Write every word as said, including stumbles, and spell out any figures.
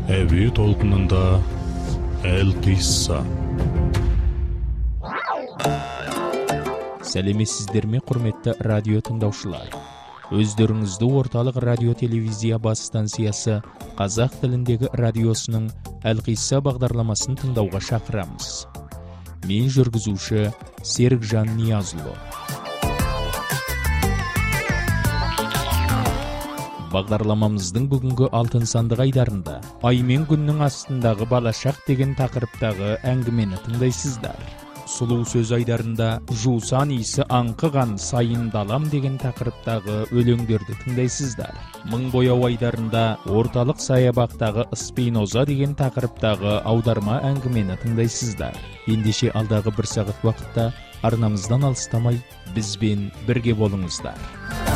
Әуе толқынында Әл-Қисса. Сәлеметсіздер ме, құрметті радио тыңдаушылар? Өздеріңізді орталық радио телевизия бас станциясы қазақ тіліндегі радиосының Әл-Қисса бағдарламасын тыңдауға шақырамыз. Мен жүргізуші Серікжан Ниязұлы. Бағдарламамыздың бүгінгі алтын сандық айдарында ай мен күннің астындағы балашақ деген тақырыптағы әңгімені тыңдайсыздар. Сұлу сөз айдарында жусан иісі аңқыған сайын далам деген тақырыптағы өлеңдерді тыңдайсыздар. Мың бояу айдарында орталық саябақтағы Спиноза деген тақырыптағы аударма әңгімені тыңдайсыздар. Ендеше алдағы бір сағат уақытта арнамыздан алыстамай бізбен бірге болыңыздар.